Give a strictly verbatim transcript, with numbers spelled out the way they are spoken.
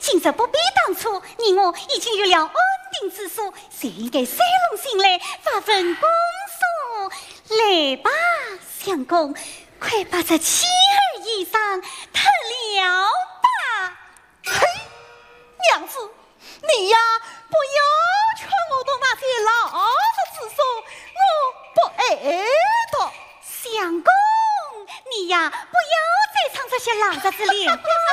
今日不必当初，你我已经有了安定之所，谁应该收拢心来，发奋攻索。来吧，相公，快把这妻儿衣裳脱了吧。 嘿，娘子，你呀不要劝我的那些老子之说，我不爱的。 相公，你呀不要再唱这些老子之脸话。